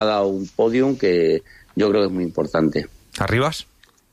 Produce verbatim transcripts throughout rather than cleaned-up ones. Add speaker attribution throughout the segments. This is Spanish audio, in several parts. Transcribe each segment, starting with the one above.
Speaker 1: dado un podium que yo creo que es muy importante.
Speaker 2: ¿Arribas?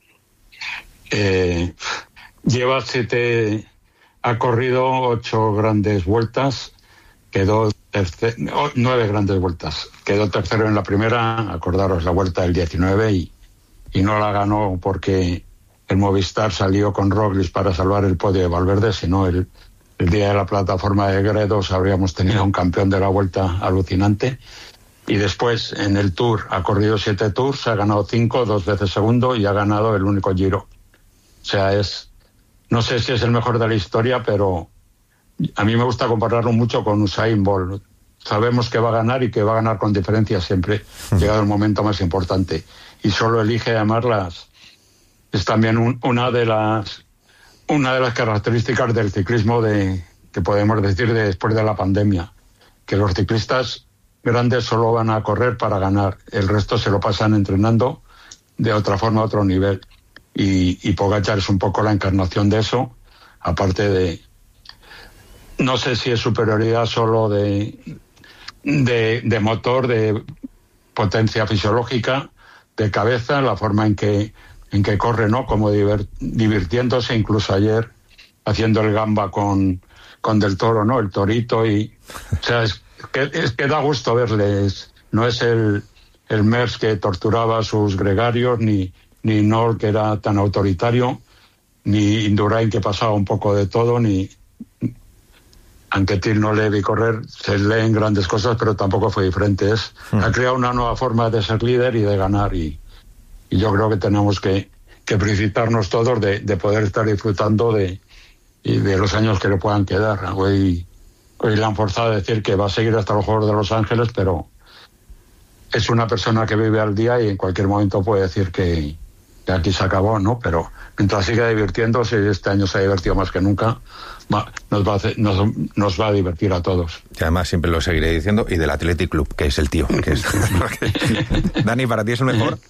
Speaker 3: Eh, lleva siete, ha corrido ocho grandes vueltas, quedó tercer, oh, nueve grandes vueltas, quedó tercero en la primera, acordaros la vuelta del diecinueve, y, y no la ganó porque el Movistar salió con Roglic para salvar el podio de Valverde, sino el, el día de la plataforma de Gredos habríamos tenido un campeón de la vuelta alucinante. Y después en el Tour ha corrido siete Tours, ha ganado cinco, dos veces segundo, y ha ganado el único Giro. O sea, es, no sé si es el mejor de la historia, pero a mí me gusta compararlo mucho con Usain Bolt. Sabemos que va a ganar y que va a ganar con diferencia siempre, llegado el momento más importante. Y solo elige llamarlas. Es también un, una de las una de las características del ciclismo de que podemos decir de después de la pandemia, que los ciclistas grandes solo van a correr para ganar, el resto se lo pasan entrenando de otra forma, a otro nivel. Y, y Pogačar es un poco la encarnación de eso, aparte de, no sé si es superioridad solo de, de, de motor, de potencia fisiológica, de cabeza, la forma en que en que corre, ¿no? Como divert, divirtiéndose, incluso ayer haciendo el gamba con, con Del Toro, ¿no? El torito, y o sea, es que, es que da gusto verles. No es el, el Merckx que torturaba a sus gregarios, ni, ni Nol que era tan autoritario, ni Indurain que pasaba un poco de todo, ni Anquetil no le vi correr, se leen grandes cosas, pero tampoco fue diferente. Es, mm. Ha creado una nueva forma de ser líder y de ganar, y Y yo creo que tenemos que, que felicitarnos todos de, de poder estar disfrutando de, de los años que le puedan quedar. Hoy, hoy le han forzado a decir que va a seguir hasta los Juegos de Los Ángeles, pero es una persona que vive al día y en cualquier momento puede decir que, que aquí se acabó, ¿no? Pero mientras siga divirtiéndose, este año se ha divertido más que nunca, nos va a, hacer, nos, nos va a divertir a todos.
Speaker 2: Y además siempre lo seguiré diciendo, y del Athletic Club, que es el tío. Que es... Dani, ¿para ti es el mejor?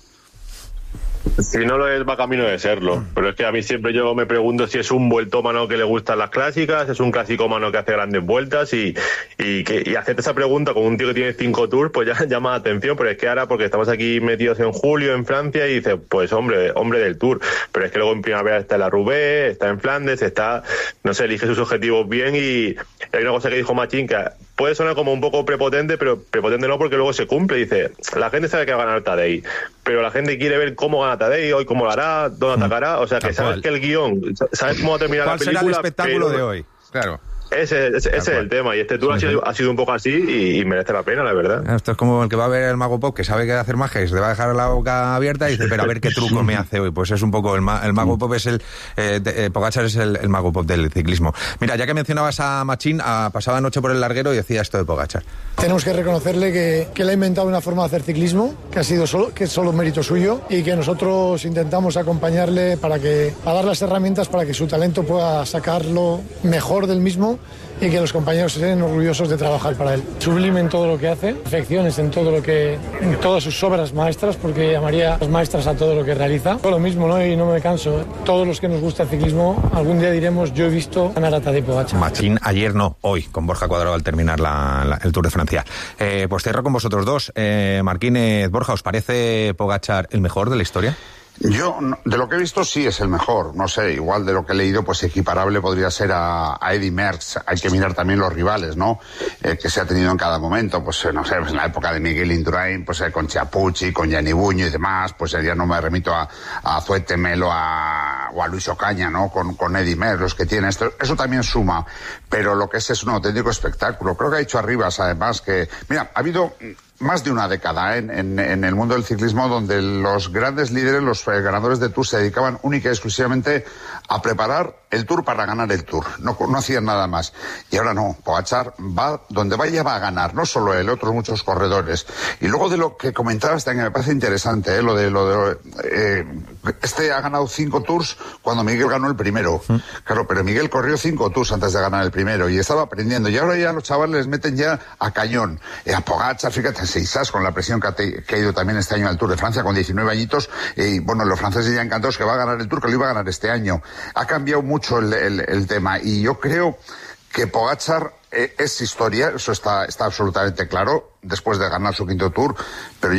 Speaker 4: Si no lo es, va camino de serlo. Pero es que a mí siempre yo me pregunto si es un vueltómano que le gustan las clásicas, es un clasicómano que hace grandes vueltas, y, y, que, y hacerte esa pregunta con un tío que tiene cinco tours, pues ya llama la atención. Pero es que ahora, porque estamos aquí metidos en julio en Francia, y dices, pues hombre, hombre del Tour. Pero es que luego en primavera está en la Roubaix, está en Flandes, está, no sé, elige sus objetivos bien. Y hay una cosa que dijo Machín que puede sonar como un poco prepotente, pero prepotente no, porque luego se cumple. Dice, la gente sabe que va a ganar Tadej, pero la gente quiere ver cómo gana Tadej hoy, cómo lo hará, dónde atacará. O sea, que sabes que el guión, sabes cómo va a terminar la película.
Speaker 2: ¿Cuál será el espectáculo
Speaker 4: pero...
Speaker 2: de hoy? Claro.
Speaker 4: Ese, ese, ese es el tema, y este tour sí, ha, sido, sí. ha sido un poco así, y, y merece la pena, la verdad.
Speaker 2: Esto es como el que va a ver el Mago Pop, que sabe que hacer magia y se le va a dejar la boca abierta y dice, pero a ver qué truco me hace hoy. Pues es un poco, el, ma, el Mago Pop es el, eh, de, eh, Pogačar es el, el Mago Pop del ciclismo. Mira, ya que mencionabas a Machín, a, pasaba noche por el larguero y decía esto de Pogačar.
Speaker 5: Tenemos que reconocerle que, que él ha inventado una forma de hacer ciclismo, que ha sido solo, que es solo mérito suyo, y que nosotros intentamos acompañarle para que, a dar las herramientas para que su talento pueda sacarlo mejor del mismo, y que los compañeros estén orgullosos de trabajar para él. Sublime en todo lo que hace, perfecciones en todo lo que, en todas sus obras maestras, porque llamaría las maestras a todo lo que realiza. Todo lo mismo, ¿no? Y no me canso. Todos los que nos gusta el ciclismo, algún día diremos, yo he visto ganar a Tadej Pogačar.
Speaker 2: Machín, ayer no, hoy, con Borja Cuadrado al terminar la, la, el Tour de Francia. Eh, pues cierro con vosotros dos. Eh, Marquínez, Borja, ¿os parece Pogačar el mejor de la historia?
Speaker 6: Yo, de lo que he visto, sí es el mejor. No sé, igual de lo que he leído, pues equiparable podría ser a, a Eddy Merckx. Hay que mirar también los rivales, ¿no? Eh, que se ha tenido en cada momento. Pues, no sé, pues en la época de Miguel Indurain, pues eh, con Chiappucci, con Gianni Buño y demás, pues eh, ya no me remito a, a Zoete Melo a, o a Luis Ocaña, ¿no? Con, con Eddy Merckx, los que tiene esto. Eso también suma. Pero lo que es es un auténtico espectáculo. Creo que ha dicho Arribas, además, que... Mira, ha habido... más de una década ¿eh? en, en, en el mundo del ciclismo, donde los grandes líderes, los eh, ganadores de Tour, se dedicaban única y exclusivamente a preparar el Tour para ganar el Tour. No, no hacían nada más. Y ahora no. Pogačar va donde vaya, va a ganar. No solo él, otros muchos corredores. Y luego de lo que comentabas, que me parece interesante, ¿eh? lo de lo de eh, este ha ganado cinco Tours cuando Miguel ganó el primero. ¿Mm? Claro, pero Miguel corrió cinco Tours antes de ganar el primero y estaba aprendiendo. Y ahora ya los chavales les meten ya a cañón. Eh, a Pogačar, fíjate, Seisas, con la presión que ha, te, que ha ido también este año al Tour de Francia con diecinueve añitos, y bueno, los franceses ya encantados que va a ganar el Tour, que lo iba a ganar este año. Ha cambiado mucho el, el, el tema, y yo creo que Pogačar eh, es historia, eso está, está absolutamente claro, después de ganar su quinto Tour, pero